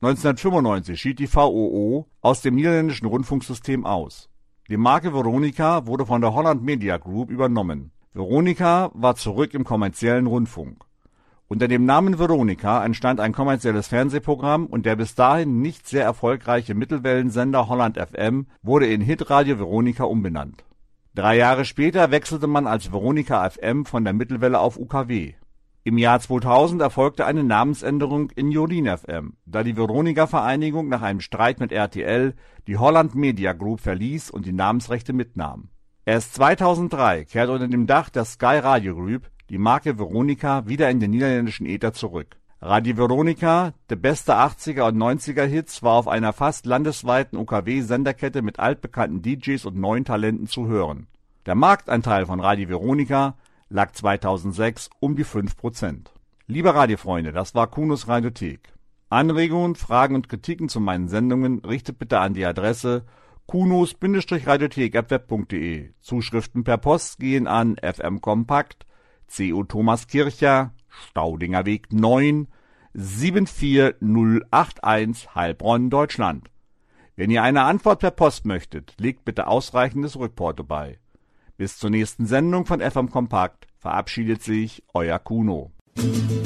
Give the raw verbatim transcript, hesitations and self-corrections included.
neunzehnhundertfünfundneunzig schied die V O O aus dem niederländischen Rundfunksystem aus. Die Marke Veronica wurde von der Holland Media Group übernommen. Veronica war zurück im kommerziellen Rundfunk. Unter dem Namen Veronica entstand ein kommerzielles Fernsehprogramm und der bis dahin nicht sehr erfolgreiche Mittelwellensender Holland F M wurde in Hitradio Veronica umbenannt. Drei Jahre später wechselte man als Veronica F M von der Mittelwelle auf U K W. Im Jahr zweitausend erfolgte eine Namensänderung in Jolien F M, da die Veronica-Vereinigung nach einem Streit mit R T L die Holland Media Group verließ und die Namensrechte mitnahm. Erst zweitausenddrei kehrte unter dem Dach der Sky Radio Group die Marke Veronica wieder in den niederländischen Äther zurück. Radio Veronica, der beste achtziger und neunziger Hits, war auf einer fast landesweiten U K W-Senderkette mit altbekannten D Js und neuen Talenten zu hören. Der Marktanteil von Radio Veronica lag zweitausendsechs um die fünf Prozent. Liebe Radiofreunde, das war Kunos Radiothek. Anregungen, Fragen und Kritiken zu meinen Sendungen richtet bitte an die Adresse kunos Radiothek at web punkt de. Zuschriften per Post gehen an F M Kompakt, C O Thomas Kircher, Staudinger Weg neun, sieben vier null acht eins, Heilbronn, Deutschland. Wenn ihr eine Antwort per Post möchtet, legt bitte ausreichendes Rückporto bei. Bis zur nächsten Sendung von F M Kompakt verabschiedet sich euer Kuno.